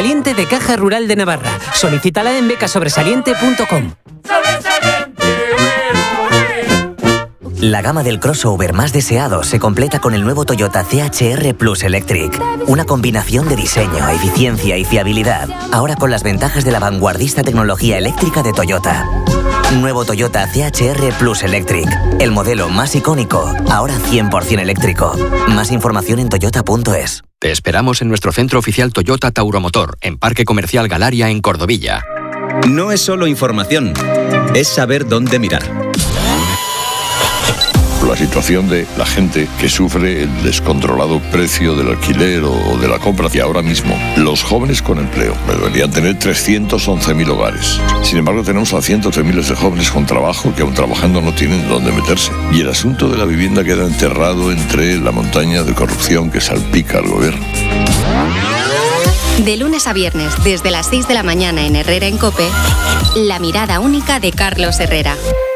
Sobresaliente de Caja Rural de Navarra. Solicítala en becasobresaliente.com. La gama del crossover más deseado se completa con el nuevo Toyota CHR Plus Electric. Una combinación de diseño, eficiencia y fiabilidad. Ahora con las ventajas de la vanguardista tecnología eléctrica de Toyota. Nuevo Toyota CHR Plus Electric. El modelo más icónico, ahora 100% eléctrico. Más información en toyota.es. Te esperamos en nuestro centro oficial Toyota Tauromotor, en Parque Comercial Galaria, en Cordovilla. No es solo información, es saber dónde mirar. La situación de la gente que sufre el descontrolado precio del alquiler o de la compra. Y ahora mismo, los jóvenes con empleo deberían tener 311.000 hogares. Sin embargo, tenemos a cientos de miles de jóvenes con trabajo que aún trabajando no tienen dónde meterse. Y el asunto de la vivienda queda enterrado entre la montaña de corrupción que salpica al gobierno. De lunes a viernes, desde las 6 de la mañana en Herrera en COPE, la mirada única de Carlos Herrera.